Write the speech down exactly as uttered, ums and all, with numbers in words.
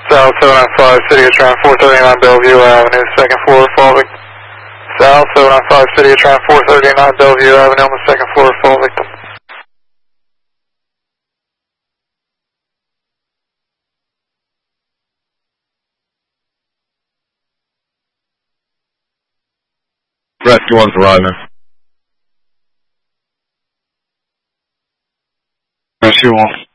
South seven nine five, City of Tron, four thirty-nine Bellevue Avenue, second floor, fall victim. South seven nine five, City of Tron, four thirty-nine Bellevue Avenue, on the second floor, fall victim. Rescue one's arriving. Rescue one.